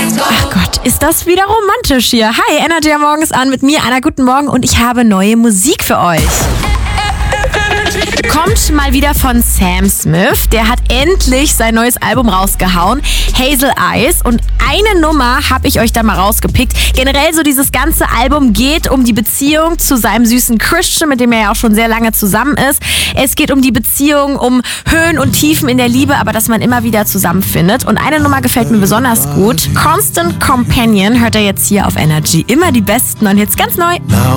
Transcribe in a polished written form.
Ach Gott, ist das wieder romantisch hier. Hi, Energy am Morgen ist an mit mir, Anna, guten Morgen und ich habe neue Musik für euch. Kommt mal wieder von Sam Smith. Der hat endlich sein neues Album rausgehauen, Hazel Eyes. Und eine Nummer habe ich euch da mal rausgepickt. Generell so dieses ganze Album geht um die Beziehung zu seinem süßen Christian, mit dem er ja auch schon sehr lange zusammen ist. Es geht um die Beziehung, um Höhen und Tiefen in der Liebe, aber dass man immer wieder zusammenfindet. Und eine Nummer gefällt mir besonders gut. Constant Companion hört er jetzt hier auf Energy. Immer die besten und jetzt ganz neu.